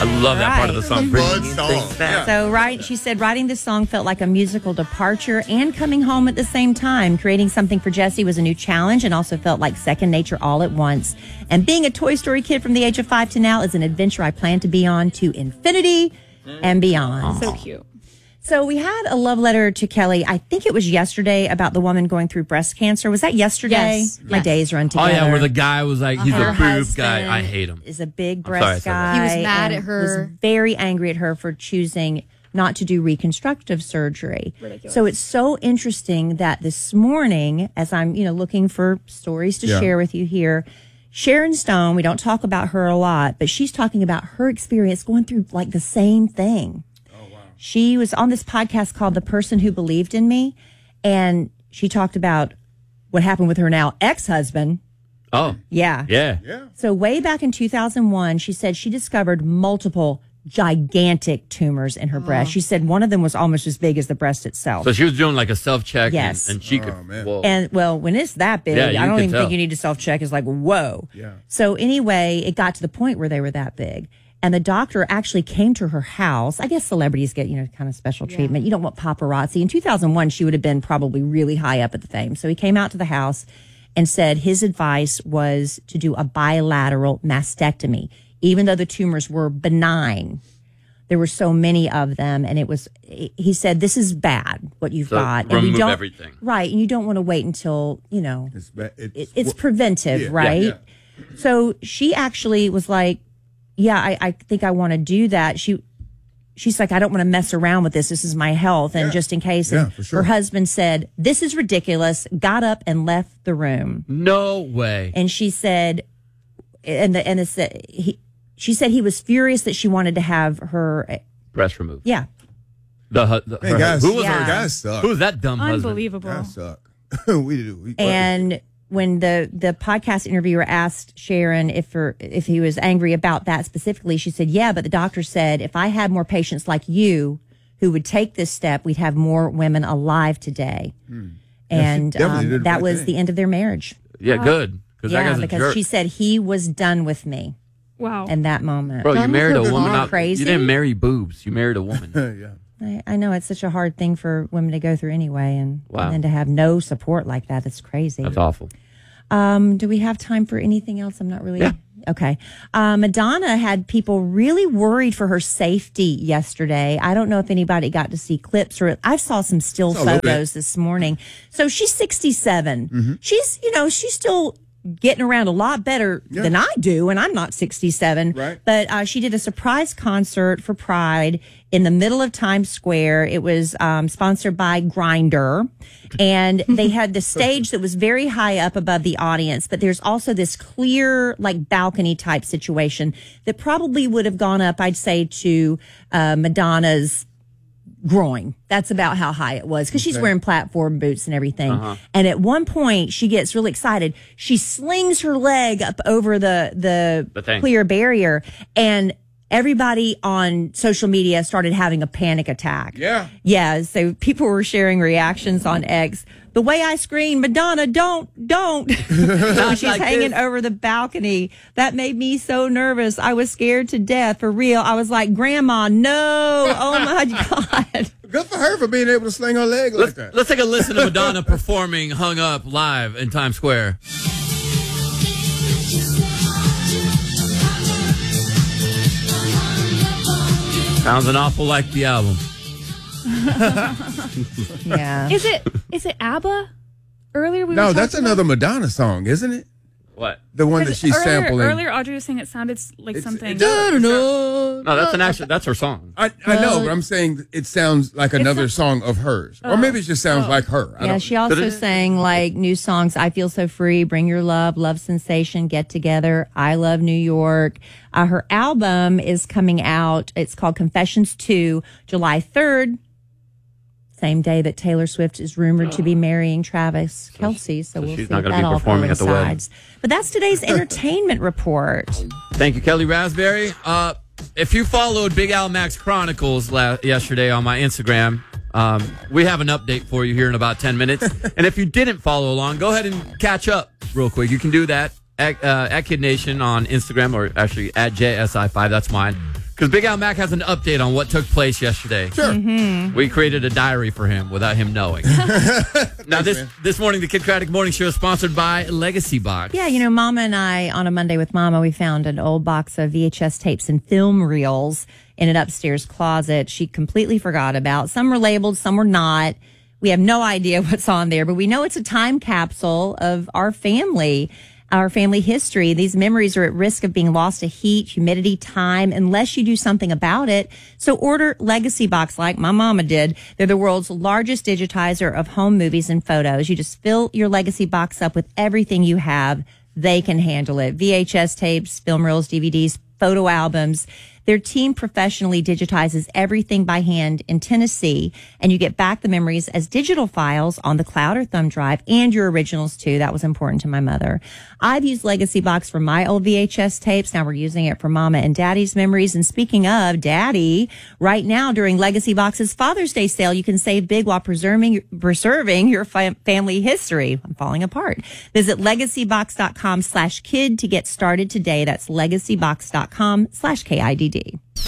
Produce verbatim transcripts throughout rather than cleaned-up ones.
I love that part of the song. Fun song. Yeah. So, right, she said writing this song felt like a musical departure and coming home at the same time. Creating something for Jessie was a new challenge and also felt like second nature all at once. And being a Toy Story kid from the age of five to now is an adventure I plan to be on to infinity and beyond. So cute. So we had a love letter to Kelly. I think it was yesterday about the woman going through breast cancer. Was that yesterday? Yes. My Yes. days run Oh, together. yeah, where the guy was like, he's Her a boob husband guy. I hate him. Is a big I'm sorry I breast said that. guy. He was mad and at her. Was very angry at her for choosing not to do reconstructive surgery. Ridiculous. So it's so interesting that this morning, as I'm, you know, looking for stories to Yeah. share with you here, Sharon Stone, we don't talk about her a lot, but she's talking about her experience going through like the same thing. She was on this podcast called The Person Who Believed in Me, and she talked about what happened with her now ex-husband. Oh, Yeah. yeah. Yeah. So way back in two thousand one, she said she discovered multiple gigantic tumors in her breast. She said one of them was almost as big as the breast itself. So she was doing like a self-check. Yes. And, and she Oh, could, man. whoa. And well, when it's that big, Yeah, you I don't can even tell. think you need to self-check. It's like, whoa. Yeah. So anyway, it got to the point where they were that big. And the doctor actually came to her house. I guess celebrities get, you know, kind of special treatment. You don't want paparazzi. In two thousand one, she would have been probably really high up at the fame. So he came out to the house and said his advice was to do a bilateral mastectomy, even though the tumors were benign. There were so many of them, and it was. He said, "This is bad. What you've So got, and remove we don't everything. right, and you don't want to wait until you know It's ba- it's, it, it's wh- preventive, yeah, right?" yeah. So she actually was like, "Yeah, I, I think I want to do that." She, she's like, "I don't want to mess around with this. This is my health, and Yeah. just in case." Yeah, And for sure. her husband said, "This is ridiculous." Got up and left the room, no way. and she said, "And the and it's he." She said he was furious that she wanted to have her. Breast removed. Yeah, The, hu- the Man, her- guys, who was Yeah. her? guys suck. Who was that dumb husband? Unbelievable. Guys suck. we do. We, and when the the podcast interviewer asked Sharon if her if he was angry about that specifically, she said, "Yeah, but the doctor said if I had more patients like you who would take this step, we'd have more women alive today." And definitely did um, the that right was thing. the end of their marriage. Yeah, good. Because that Yeah, guy's a because jerk. she said he was done with me Wow. in that moment. Bro, you Done married a with her. woman. Isn't that Not, crazy? You didn't marry boobs. You married a woman. yeah. I, I know it's such a hard thing for women to go through anyway, and, Wow. and then to have no support like that, that's crazy. That's awful. Um, do we have time for anything else? I'm not really. Yeah. Okay. Uh, Madonna had people really worried for her safety yesterday. I don't know if anybody got to see clips or I saw some still Saw a little bit. photos this morning. So she's sixty-seven. She's, you know, she's still getting around a lot better Yeah. than I do, and I'm not sixty-seven. Right. But uh, she did a surprise concert for Pride in the middle of Times Square. It was um, sponsored by Grindr, and they had the stage that was very high up above the audience. But there's also this clear, like balcony type situation that probably would have gone up, I'd say, to uh, Madonna's groin. That's about how high it was because she's wearing platform boots and everything. And at one point, she gets really excited. She slings her leg up over the the, The thing. clear barrier, and everybody on social media started having a panic attack. Yeah. Yeah. So people were sharing reactions on X. The way I screamed, "Madonna, don't, don't." So she's like hanging this. over the balcony. That made me so nervous. I was scared to death, for real. I was like, "Grandma, no." Oh my God. Good for her for being able to sling her leg like Let's, that. let's take a listen to Madonna performing Hung Up live in Times Square. Sounds an awful like the album. Yeah. Is it is it ABBA? Earlier we were No, talking that's about- another Madonna song, isn't it? What? The one that Because she's earlier, sampling. Earlier, Audrey was saying it sounded like It's- something. it does. No, that's an actual. That's her song. I, I know, but I'm saying it sounds like another song of hers. Or maybe it just sounds like her. I Yeah, don't, she also sang like new songs. "I Feel So Free," "Bring Your Love," "Love Sensation," "Get Together," "I Love New York." Uh, her album is coming out. It's called Confessions two, July third. Same day that Taylor Swift is rumored to be marrying Travis Kelce. So, so we'll she's see not if gonna that be all performing at the wedding. coincides. But that's today's entertainment report. Thank you, Kelly Raspberry. Uh, if you followed Big Al Max Chronicles la- yesterday on my Instagram, um, we have an update for you here in about ten minutes. And if you didn't follow along, go ahead and catch up real quick. You can do that at, uh, at Kid Nation on Instagram, or actually at J S I five. That's mine. Because Big Al Mac has an update on what took place yesterday. Sure. Mm-hmm. We created a diary for him without him knowing. Now, this this morning, the Kid Craddock Morning Show is sponsored by Legacy Box. Yeah, you know, Mama and I, on a Monday with Mama, we found an old box of V H S tapes and film reels in an upstairs closet she completely forgot about. Some were labeled, some were not. We have no idea what's on there, but we know it's a time capsule of our family, our family history. These memories are at risk of being lost to heat, humidity, time, unless you do something about it. So order Legacy Box like my mama did. They're the world's largest digitizer of home movies and photos. You just fill your Legacy Box up with everything you have. They can handle it. V H S tapes, film reels, D V Ds, photo albums. Their team professionally digitizes everything by hand in Tennessee, and you get back the memories as digital files on the cloud or thumb drive, and your originals too. That was important to my mother. I've used Legacy Box for my old V H S tapes. Now we're using it for Mama and Daddy's memories. And speaking of Daddy, right now during Legacy Box's Father's Day sale, you can save big while preserving preserving your fa- family history. I'm falling apart. Visit legacybox.com slash kid to get started today. That's legacybox.com slash K I D D.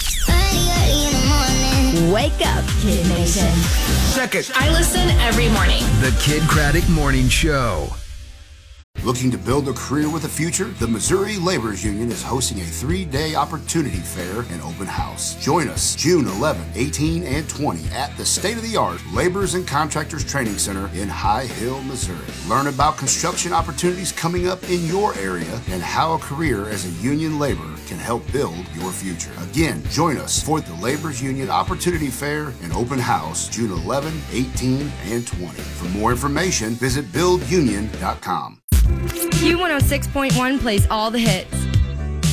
Wake up, Kid Nation. Check it. I listen every morning. The Kid Craddock Morning Show. Looking to build a career with a future? The Missouri Laborers Union is hosting a three-day opportunity fair and open house. Join us June eleventh, eighteenth, and twentieth at the state-of-the-art Laborers and Contractors Training Center in High Hill, Missouri. Learn about construction opportunities coming up in your area and how a career as a union laborer can help build your future. Again, join us for the Laborers Union Opportunity Fair and open house June eleventh, eighteenth, and twentieth. For more information, visit build union dot com. Q one oh six point one plays all the hits.